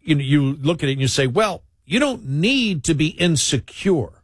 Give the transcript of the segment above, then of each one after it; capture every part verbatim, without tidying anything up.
you know, you look at it and you say, well, you don't need to be insecure.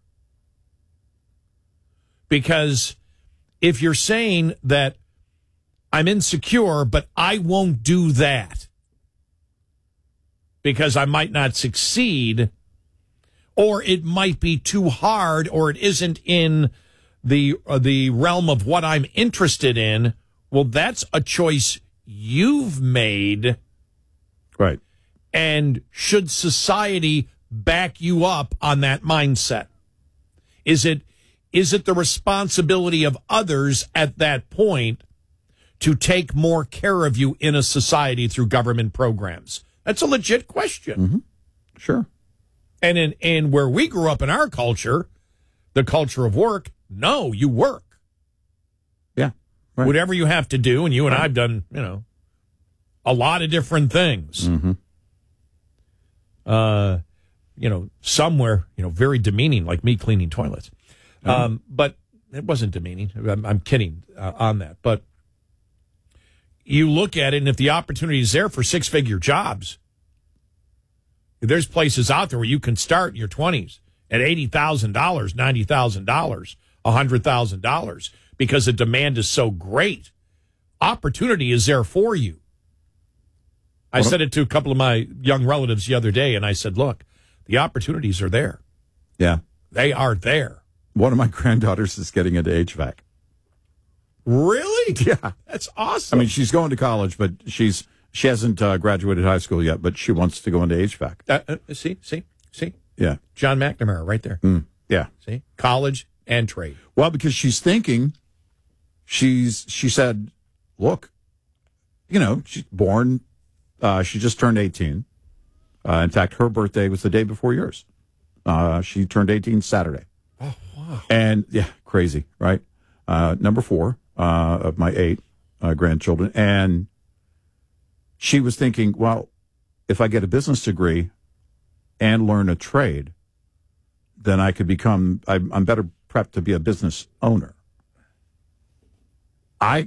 Because if you're saying that I'm insecure, but I won't do that because I might not succeed, or it might be too hard, or it isn't in the uh, the realm of what I'm interested in, well, that's a choice you've made. Right. And should society back you up on that mindset? Is it is it the responsibility of others at that point to take more care of you in a society through government programs? That's a legit question. Mm-hmm. Sure. And in and where we grew up in our culture, the culture of work, no, you work. Yeah. Right. Whatever you have to do, and you and right. I've done, you know, a lot of different things. Mm-hmm. Uh, you know, somewhere, you know, very demeaning, like me cleaning toilets. Mm-hmm. Um, but it wasn't demeaning. I'm, I'm kidding uh, on that. But you look at it, and if the opportunity is there for six-figure jobs, there's places out there where you can start in your twenties at eighty thousand dollars, ninety thousand dollars, one hundred thousand dollars because the demand is so great. Opportunity is there for you. I said it to a couple of my young relatives the other day, and I said, look, the opportunities are there. Yeah. They are there. One of my granddaughters is getting into H V A C. Really? Yeah. That's awesome. I mean, she's going to college, but she's she hasn't uh, graduated high school yet, but she wants to go into H V A C. Uh, uh, see, see, see? Yeah. John McNamara right there. Mm, yeah. See? College and trade. Well, because she's thinking, she's she said, look, you know, she's born, uh, she just turned eighteen. Uh, in fact, her birthday was the day before yours. Uh, she turned eighteen Saturday. Oh, wow. And, yeah, crazy, right? Uh, number four uh, of my eight uh, grandchildren. And she was thinking, well, if I get a business degree and learn a trade, then I could become, I'm, I'm better prepped to be a business owner. I,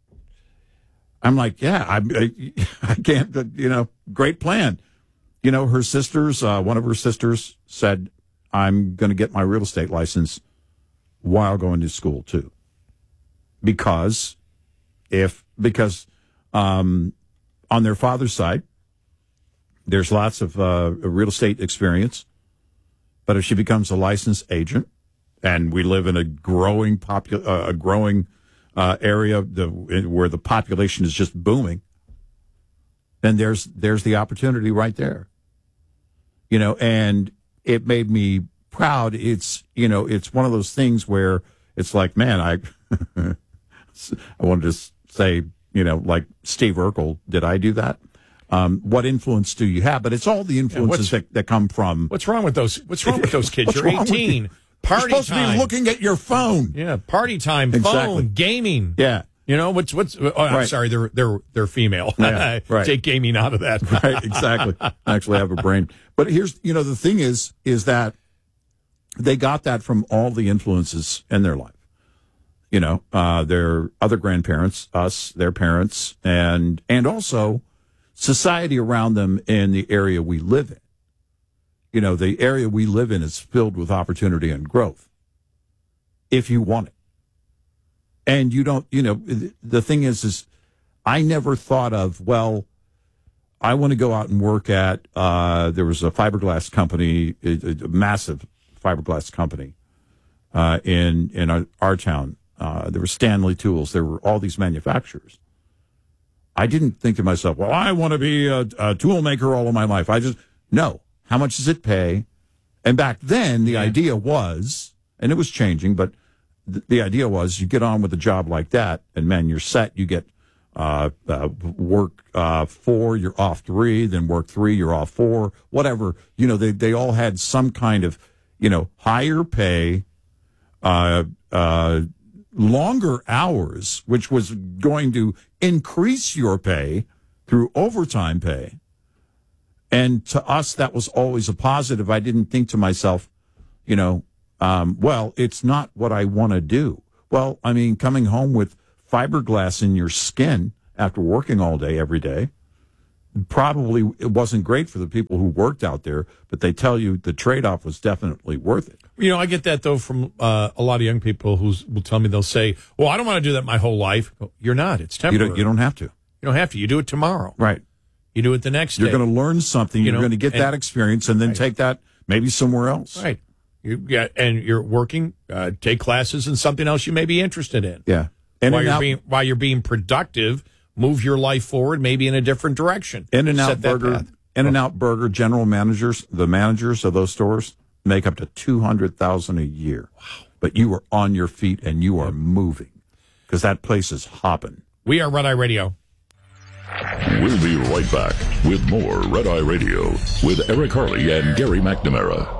I'm like, yeah, I, I, I can't, you know, great plan. You know, her sisters, uh, one of her sisters said, I'm going to get my real estate license while going to school too. Because if, because, um, on their father's side, there's lots of uh, real estate experience. But if she becomes a licensed agent, and we live in a growing popu- uh, a growing uh, area the, where the population is just booming, then there's there's the opportunity right there. You know, and it made me proud. It's you know, it's one of those things where it's like, man, I I wanted to say, you know, like Steve Urkel, did I do that? Um, what influence do you have? But it's all the influences yeah, that, that come from. What's wrong with those? What's wrong with those kids? You're eighteen. Party You're supposed time. to be looking at your phone. Yeah, party time, exactly. phone, gaming. Yeah. You know, what's, what's, oh, I'm right. sorry, they're, they're, they're female. Yeah, right. Take gaming out of that. Right, exactly. I actually have a brain. But here's, you know, the thing is, is that they got that from all the influences in their life. You know, uh, their other grandparents, us, their parents, and, and also society around them in the area we live in. You know, the area we live in is filled with opportunity and growth if you want it. And you don't, you know, the thing is, is I never thought of, well, I want to go out and work at, uh, there was a fiberglass company, a, a massive fiberglass company uh, in, in our, our town. Uh, there was Stanley Tools. There were all these manufacturers. I didn't think to myself, well, I want to be a, a tool maker all of my life. I just, no. How much does it pay? And back then, the yeah. idea was, and it was changing, but th- the idea was you get on with a job like that, and man, you're set. You get uh, uh, work uh, four, you're off three, then work three, you're off four, whatever. You know, they, they all had some kind of, you know, higher pay, uh, uh, longer hours, which was going to increase your pay through overtime pay. And to us, that was always a positive. I didn't think to myself, you know, um, well, it's not what I want to do. Well, I mean, coming home with fiberglass in your skin after working all day, every day, probably it wasn't great for the people who worked out there, but they tell you the trade-off was definitely worth it. You know, I get that, though, from uh, a lot of young people who will tell me, they'll say, well, I don't want to do that my whole life. Well, you're not. It's temporary. You don't, you don't have to. You don't have to. You do it tomorrow. Right. You do it the next You're day. going to learn something. You You're know, going to get and- that experience and then Right. take that maybe somewhere else. Right. You yeah, and you're working, uh, take classes in something else you may be interested in. Yeah. In while and you're out, being while you're being productive, move your life forward, maybe in a different direction. In and Out Set that Burger, path. In and Out Burger general managers, the managers of those stores make up to two hundred thousand dollars a year. Wow. But you are on your feet and you are moving because that place is hopping. We are Red Eye Radio. We'll be right back with more Red Eye Radio with Eric Harley and Gary McNamara.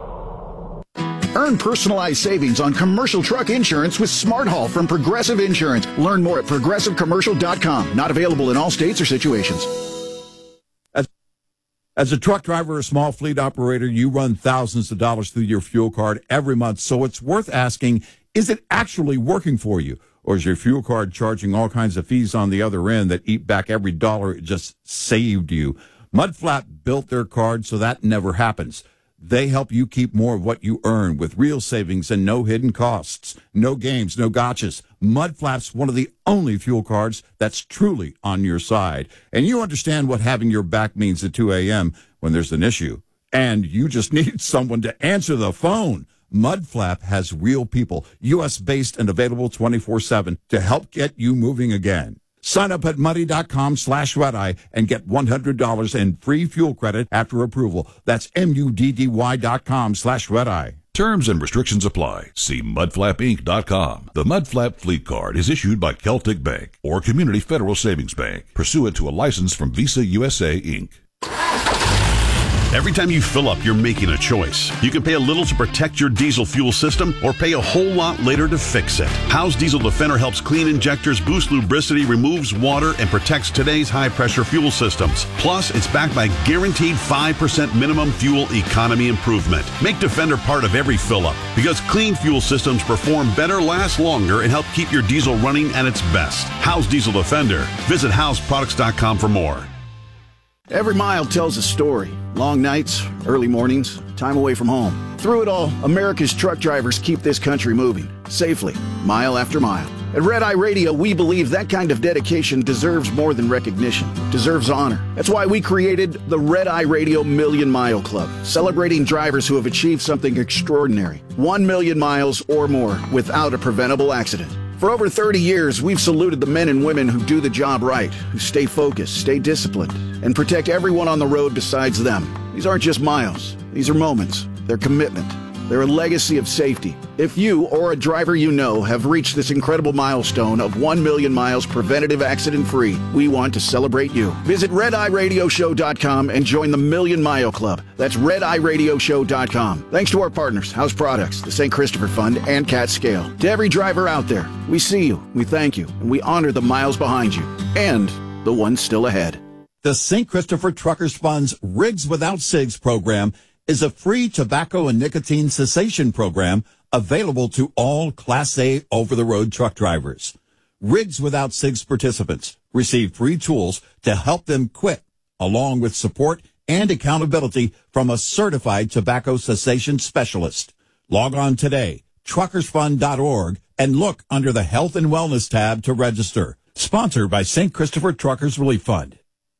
Earn personalized savings on commercial truck insurance with Smart Haul from Progressive Insurance. Learn more at progressive commercial dot com. Not available in all states or situations. As, as a truck driver or small fleet operator, you run thousands of dollars through your fuel card every month. So it's worth asking, is it actually working for you? Or is your fuel card charging all kinds of fees on the other end that eat back every dollar it just saved you? Mudflap built their card so that never happens. They help you keep more of what you earn with real savings and no hidden costs. No games, no gotchas. Mudflap's one of the only fuel cards that's truly on your side. And you understand what having your back means at two a.m. when there's an issue. And you just need someone to answer the phone. Mudflap has real people, U S-based and available twenty-four seven to help get you moving again. Sign up at muddy.com slash red-eye and get one hundred dollars in free fuel credit after approval. That's M-U-D-D-Y dot com slash red-eye. Terms and restrictions apply. See mud flap inc dot com. The Mudflap Fleet Card is issued by Celtic Bank or Community Federal Savings Bank, pursuant to a license from Visa U S A, Incorporated. Every time you fill up, you're making a choice. You can pay a little to protect your diesel fuel system or pay a whole lot later to fix it. How's Diesel Defender helps clean injectors, boost lubricity, removes water, and protects today's high-pressure fuel systems. Plus, it's backed by guaranteed five percent minimum fuel economy improvement. Make Defender part of every fill-up because clean fuel systems perform better, last longer, and help keep your diesel running at its best. How's Diesel Defender? Visit howes products dot com for more. Every mile tells a story. Long nights, early mornings, time away from home. Through it all, America's truck drivers keep this country moving, safely, mile after mile. At Red Eye Radio, we believe that kind of dedication deserves more than recognition, deserves honor. That's why we created the Red Eye Radio Million Mile Club, celebrating drivers who have achieved something extraordinary. One million miles or more without a preventable accident. For over thirty years, we've saluted the men and women who do the job right, who stay focused, stay disciplined, and protect everyone on the road besides them. These aren't just miles. These are moments. They're commitment. They're a legacy of safety. If you or a driver you know have reached this incredible milestone of one million miles preventative accident-free, we want to celebrate you. Visit red eye radio show dot com and join the Million Mile Club. That's red eye radio show dot com. Thanks to our partners, House Products, the Saint Christopher Fund, and Cat Scale. To every driver out there, we see you, we thank you, and we honor the miles behind you and the ones still ahead. The Saint Christopher Truckers Fund's Rigs Without Cigs program is a free tobacco and nicotine cessation program available to all Class A over-the-road truck drivers. Rigs Without Cigs participants receive free tools to help them quit, along with support and accountability from a certified tobacco cessation specialist. Log on today, truckers fund dot org, and look under the Health and Wellness tab to register. Sponsored by Saint Christopher Truckers Relief Fund.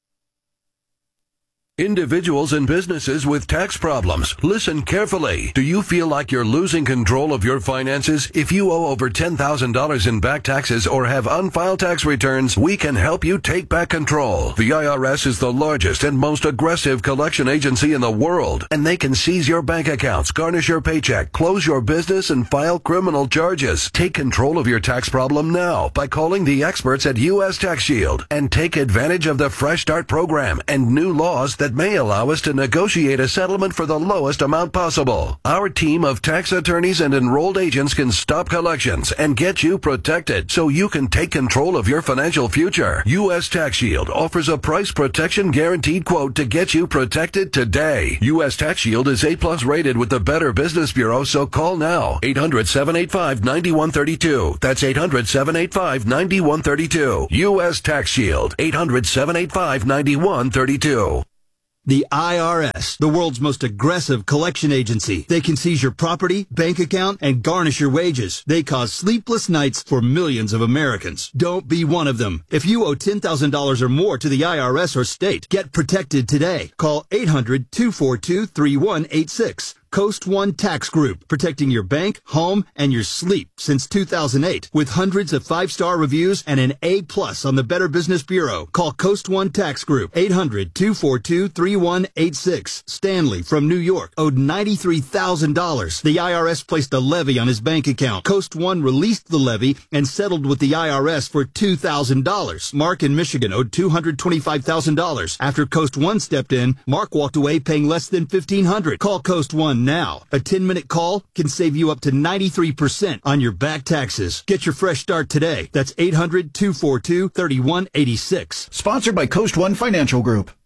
Individuals and businesses with tax problems, listen carefully. Do you feel like you're losing control of your finances? If you owe over ten thousand dollars in back taxes or have unfiled tax returns, we can help you take back control. The I R S is the largest and most aggressive collection agency in the world, and they can seize your bank accounts, garnish your paycheck, close your business, and file criminal charges. Take control of your tax problem now by calling the experts at U S Tax Shield and take advantage of the Fresh Start program and new laws that may allow us to negotiate a settlement for the lowest amount possible. Our team of tax attorneys and enrolled agents can stop collections and get you protected so you can take control of your financial future. U S Tax Shield offers a price protection guaranteed quote to get you protected today. U S Tax Shield is A plus rated with the Better Business Bureau, so call now. eight hundred, seven eight five, nine one three two. That's eight hundred, seven eight five, nine one three two. U S Tax Shield. eight hundred, seven eight five, nine one three two. The I R S, the world's most aggressive collection agency. They can seize your property, bank account, and garnish your wages. They cause sleepless nights for millions of Americans. Don't be one of them. If you owe ten thousand dollars or more to the I R S or state, get protected today. Call eight hundred, two four two, three one eight six. Coast One Tax Group, protecting your bank, home, and your sleep since two thousand eight. With hundreds of five-star reviews and an A plus on the Better Business Bureau. Call Coast One Tax Group, eight hundred, two four two, three one eight six. Stanley from New York owed ninety-three thousand dollars. The I R S placed a levy on his bank account. Coast One released the levy and settled with the I R S for two thousand dollars. Mark in Michigan owed two hundred twenty-five thousand dollars. After Coast One stepped in, Mark walked away paying less than fifteen hundred dollars. Call Coast One now. A ten-minute call can save you up to ninety-three percent on your back taxes. Get your fresh start today. That's eight hundred, two four two, three one eight six. Sponsored by Coast One Financial Group.